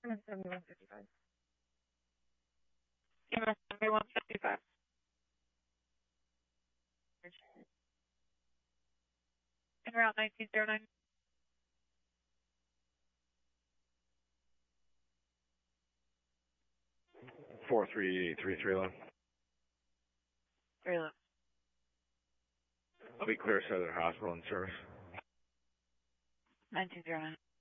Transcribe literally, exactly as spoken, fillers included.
seventy-one fifty-five. seventy-one fifty-five. En route nineteen oh nine. four three three three left. Three left. I'll be clear Southern Hospital in service. nineteen oh nine.